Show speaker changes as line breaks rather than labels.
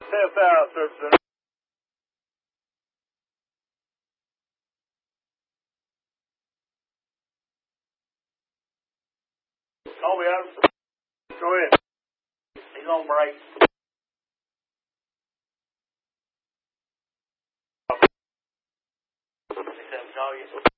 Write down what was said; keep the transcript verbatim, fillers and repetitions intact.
Fifth out, Service Center. Call me, Adams. Go ahead. He's on break. Call you.